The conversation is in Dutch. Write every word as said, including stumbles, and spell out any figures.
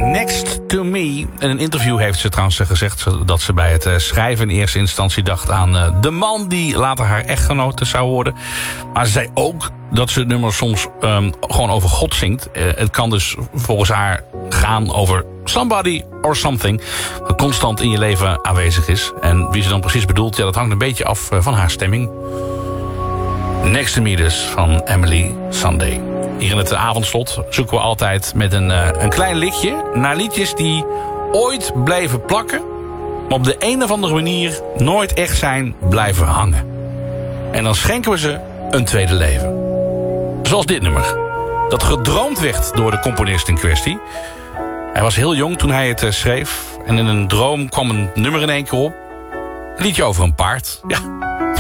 Next to Me. In een interview heeft ze trouwens gezegd dat ze bij het schrijven in eerste instantie dacht aan de man die later haar echtgenote zou worden. Maar ze zei ook dat ze het nummer soms um, gewoon over God zingt. Uh, het kan dus volgens haar gaan over somebody or something dat constant in je leven aanwezig is. En wie ze dan precies bedoelt, ja, dat hangt een beetje af uh, van haar stemming. Next to Me dus, van Emily Sandé. Hier in het avondslot zoeken we altijd met een, uh, een klein liedje naar liedjes die ooit blijven plakken, maar op de een of andere manier nooit echt zijn blijven hangen. En dan schenken we ze een tweede leven. Zoals dit nummer, dat gedroomd werd door de componist in kwestie. Hij was heel jong toen hij het uh, schreef en in een droom kwam een nummer in één keer op. Een liedje over een paard. Ja,